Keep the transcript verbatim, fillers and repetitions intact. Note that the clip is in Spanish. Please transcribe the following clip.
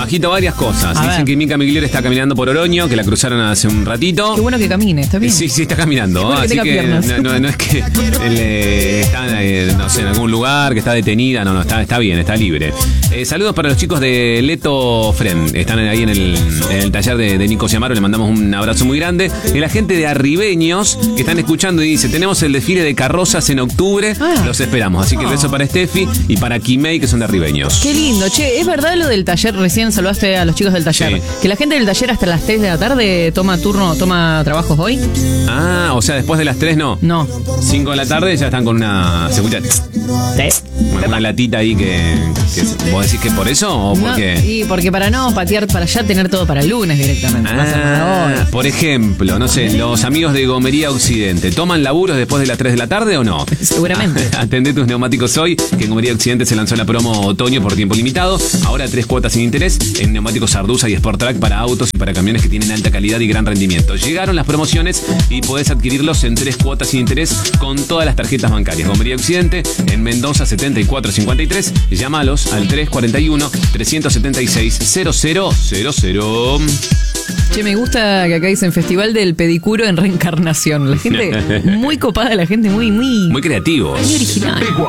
Agito varias cosas. A Dicen ver. que Mica Migliore está caminando por Oroño, que la cruzaron hace un ratito. Qué bueno que camine, está bien. Sí, sí, está caminando. Qué bueno que así tenga que piernas. no, no, no es que él, eh, está eh, no sé, en algún lugar, que está detenida. No, no, está, está bien, está libre. Eh, saludos para los chicos de Leto Fren. Están ahí en el, en el taller de, de Nico Ciamaro. Le mandamos un abrazo muy grande. Y la gente de Arribeños que están escuchando y dice: tenemos el desfile de carrozas en octubre. Ah. Los esperamos. Así que el beso para Steffi y para Kimei, que son de Arribeños. Qué lindo, che, ¿es verdad lo del taller? Recién saludaste a los chicos del taller. Sí. Que la gente del taller hasta las tres de la tarde toma turno, toma trabajos hoy. Ah, o sea, después de las tres no. No. cinco de la tarde ya están con una. Se escucha. Una, una latita ahí que, que. ¿Vos decís que por eso o No, porque.? y porque para no patear para allá, tener todo para el lunes directamente. no hacer nada Ah, hoy. por ejemplo, no sé, los amigos de Gomería Occidente, ¿toman laburos después de las tres de la tarde o no? Seguramente. Atendé tus neumáticos hoy, que en Gomería Occidente se lanzó la promo otoño por tiempo limitado. Ahora tres cuotas sin interés en neumáticos Sardusa y Sport Track para autos y para camiones que tienen alta calidad y gran rendimiento. Llegaron las promociones y podés adquirirlos en tres cuotas sin interés con todas las tarjetas bancarias. Gomería Occidente en Mendoza setenta y cuatro cincuenta y tres. Llámalos al tres cuarenta y uno, trescientos setenta y seis, cero cero cero cero. Che, me gusta que acá dicen Festival del Pedicuro en Reencarnación. La gente muy copada, la gente muy, muy, Muy creativos. muy original.